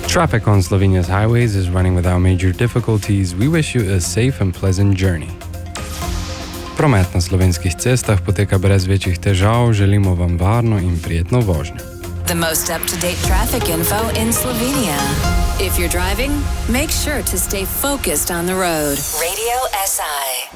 Traffic on Slovenia's highways is running without major difficulties. We wish you a safe and pleasant journey. Promet na slovenskih cestah poteka brez večjih težav. Želimo vam varno in prijetno vožnjo. The most up-to-date traffic info in Slovenia. If you're driving, make sure to stay focused on the road. Radio SI.